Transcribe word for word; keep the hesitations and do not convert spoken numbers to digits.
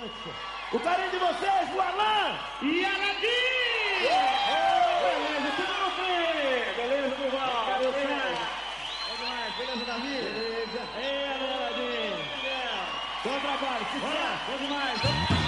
O carinho de vocês, o Alan e a Nadine! Beleza, tudo no fim! Beleza, Duval! Beleza, beleza, Davi? Beleza! Ei, Nadine! Bom trabalho, sucesso! Bom demais!